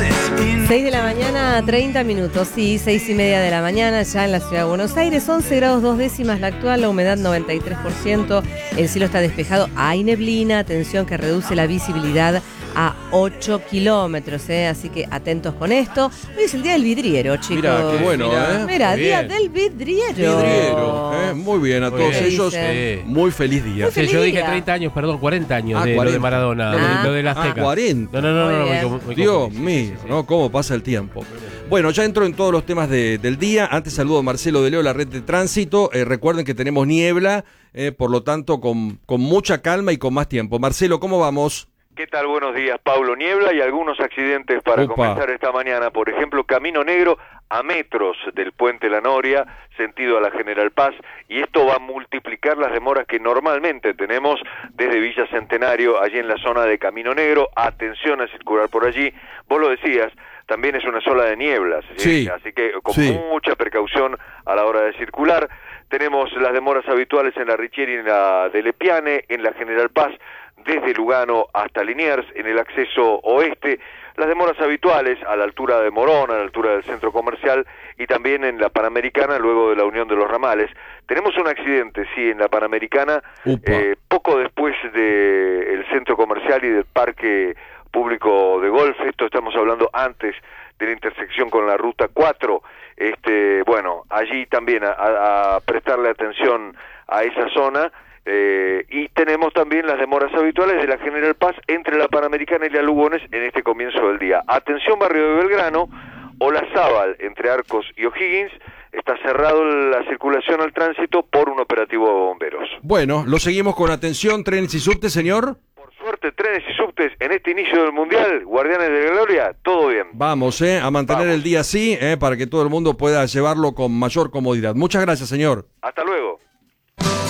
6 de la mañana, 30 minutos, sí, 6:30 de la mañana, ya en la ciudad de Buenos Aires, 11 grados 2 décimas la actual, la humedad 93%, el cielo está despejado, hay neblina, atención que reduce la visibilidad a 8 kilómetros, así que atentos con esto. Hoy es el día del vidriero, chicos. Mirá, qué bueno, Mira, día del vidriero. Muy bien, a Muy todos bien. ellos, muy feliz día. Muy feliz Yo día. dije 30 años, perdón, 40 años de 40. lo de Maradona, lo del Azteca. 40. No, Muy bien. muy Dios confundido. mío, Sí. ¿no? ¿Cómo pasa el tiempo? Bueno, ya entro en todos los temas del día. Antes saludo a Marcelo de Leo, la red de tránsito. Recuerden que tenemos niebla, por lo tanto, con mucha calma y con más tiempo. Marcelo, ¿cómo vamos? ¿Qué tal? Buenos días, Pablo. Niebla y algunos accidentes para Upa. comenzar esta mañana. Por ejemplo, Camino Negro a metros del puente La Noria, sentido a la General Paz, y esto va a multiplicar las demoras que normalmente tenemos desde Villa Centenario, allí en la zona de Camino Negro. Atención a circular por allí. Vos lo decías, también es una zona de nieblas, ¿sí? Sí. Así que con Sí. mucha precaución a la hora de circular. Tenemos las demoras habituales en la Richieri y en la de Lepiane, en la General Paz, desde Lugano hasta Liniers, en el acceso oeste, las demoras habituales a la altura de Morón, a la altura del centro comercial y también en la Panamericana, luego de la Unión de los Ramales. Tenemos un accidente, sí, en la Panamericana, poco después del centro comercial y del parque público de golf. Esto estamos hablando antes de la intersección con la ruta 4. Bueno, allí también a prestarle atención a esa zona. Y tenemos también las demoras habituales de la General Paz entre la Panamericana y la Lugones en este comienzo del día. Atención, barrio de Belgrano, Olazábal, entre Arcos y O'Higgins, está cerrado la circulación al tránsito por un operativo de bomberos. Bueno, lo seguimos con atención, trenes y subtes, señor. Por suerte, trenes y subtes en este inicio del Mundial, Guardianes de la Gloria, todo bien. Vamos, a mantener Vamos. el día así, para que todo el mundo pueda llevarlo con mayor comodidad. Muchas gracias, señor. Hasta luego.